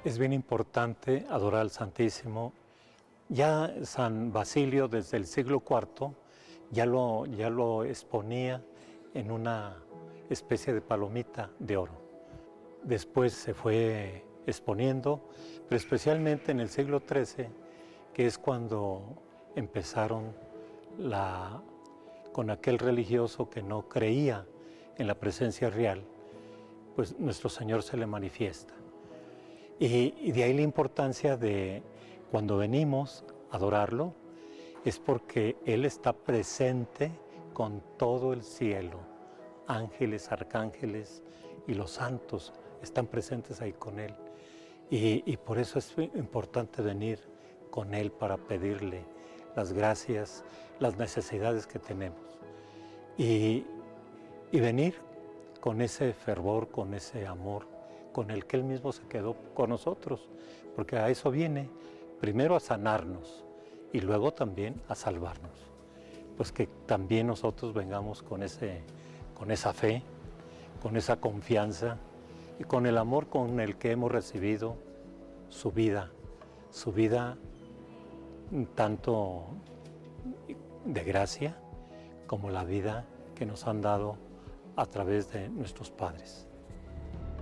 Es bien importante adorar al Santísimo. Ya San Basilio desde el siglo IV ya lo exponía en una especie de palomita de oro. Después se fue exponiendo, pero especialmente en el siglo XIII, que es cuando empezaron con aquel religioso que no creía en la presencia real, pues nuestro Señor se le manifiesta. Y de ahí la importancia de cuando venimos a adorarlo, es porque Él está presente con todo el cielo. Ángeles, arcángeles y los santos están presentes ahí con Él. Y por eso es importante venir con Él para pedirle las gracias, las necesidades que tenemos. Y venir con ese fervor, con ese amor, con el que Él mismo se quedó con nosotros, porque a eso viene, primero a sanarnos y luego también a salvarnos. Pues que también nosotros vengamos con esa fe, con esa confianza y con el amor con el que hemos recibido su vida tanto de gracia como la vida que nos han dado a través de nuestros padres.